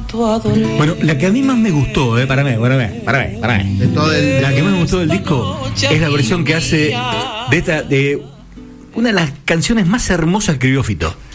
Bueno, la que a mí más me gustó, para mí. De todo el... La que más me gustó del disco es la versión que hace de una de las canciones más hermosas que escribió Fito.